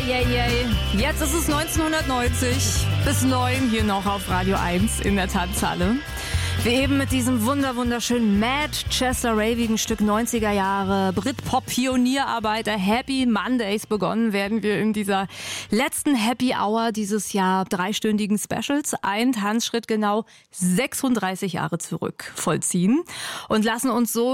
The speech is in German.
Jetzt ist es 1990 bis 9 hier noch auf Radio 1 in der Tanzhalle. Wir eben mit diesem wunderschönen Manchester-ravigen Stück 90er Jahre Britpop-Pionierarbeiter Happy Mondays begonnen, werden wir in dieser letzten Happy Hour dieses Jahr 3-stündigen Specials einen Tanzschritt genau 36 Jahre zurück vollziehen und lassen uns so